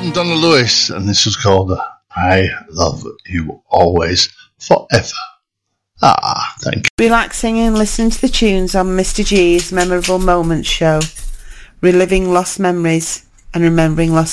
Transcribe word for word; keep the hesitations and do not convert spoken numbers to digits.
from Donna Lewis, and this was called uh, I Love You Always Forever. Ah, thank you. Relaxing and listening to the tunes on Mister G's Memorable Moments show, reliving lost memories and remembering lost